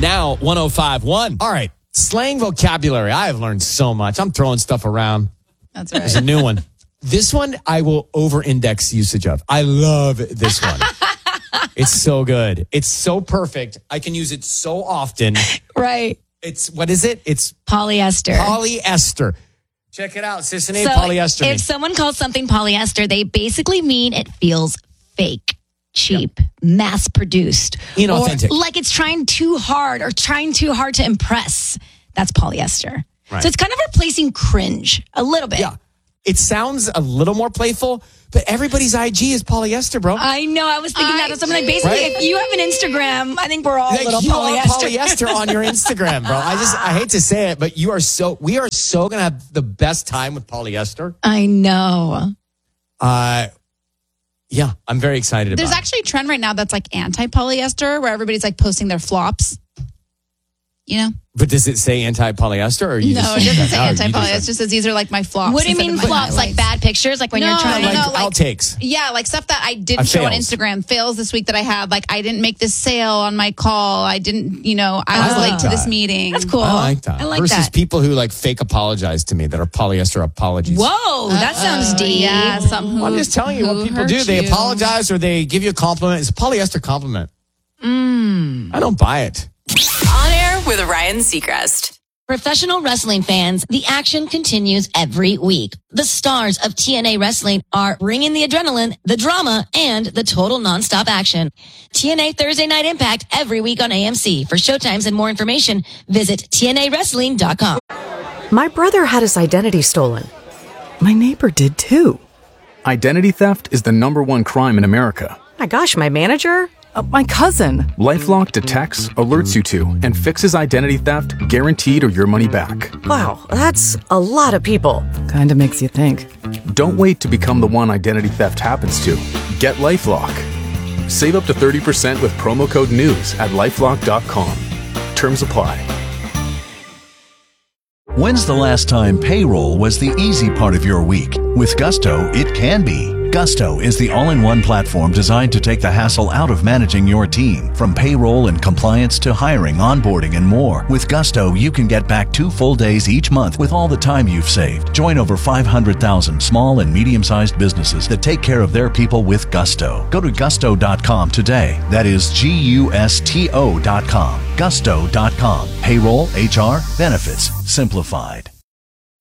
Now 105.1. All right. Slang vocabulary. I have learned so much. I'm throwing stuff around. That's right. There's a new one. This one I will over-index usage of. I love this one. It's so good. It's so perfect. I can use it so often. Right. What is it? It's polyester. Polyester. Check it out, Sissany. So Polyester. if someone calls something polyester, they basically mean it feels fake, cheap, mass-produced. Inauthentic. Or like it's trying too hard to impress. That's polyester. Right. So it's kind of replacing cringe a little bit. Yeah. It sounds a little more playful, but every's IG is polyester, bro. I know. I was thinking that. Something like basically, Right? if you have an Instagram, I think we're all a little you polyester. are polyester on your Instagram, bro. I hate to say it, but we are so going to have the best time with polyester. I know. Yeah, I'm very excited about There's it. actually a trend right now that's like anti-polyester where everybody's like posting their flops. You know? But does it say anti-polyester? Or you No, just it doesn't say Oh, you just anti-polyester. It just says these are like my flops. What do you mean instead of my flops? Like highlights. bad pictures? Like when you're trying like to... outtakes. Yeah, like stuff that I didn't show on fails. Instagram. Fails this week that I had. Like I didn't make this sale on my call. I didn't, I was late to this meeting. That's cool. I like that. I like Versus that. people who like fake apologize to me that are polyester apologies. Whoa, that sounds deep. Yeah, something Well, I'm just telling you what people do. They apologize or they give you a compliment. It's a polyester compliment. I don't buy it. On Air with Ryan Seacrest. Professional wrestling fans, the action continues every week. The stars of TNA Wrestling are bringing the adrenaline, the drama, and the total nonstop action. TNA Thursday Night Impact every week on AMC. For showtimes and more information, visit TNAWrestling.com. My brother had his identity stolen. My neighbor did too. Identity theft is the #1 crime in America. My gosh, my manager? My cousin. LifeLock detects, alerts you to, and fixes identity theft guaranteed or your money back. Wow, that's a lot of people. Kinda makes you think. Don't wait to become the one identity theft happens to. Get LifeLock. Save up to 30% with promo code NEWS at LifeLock.com. Terms apply. When's the last time payroll was the easy part of your week? With Gusto, it can be. Gusto is the all-in-one platform designed to take the hassle out of managing your team. From payroll and compliance to hiring, onboarding, and more. With Gusto, you can get back 2 full days each month with all the time you've saved. Join over 500,000 small and medium-sized businesses that take care of their people with Gusto. Go to gusto.com today. That is GUSTO.com. Gusto.com. Payroll, HR, benefits, simplified.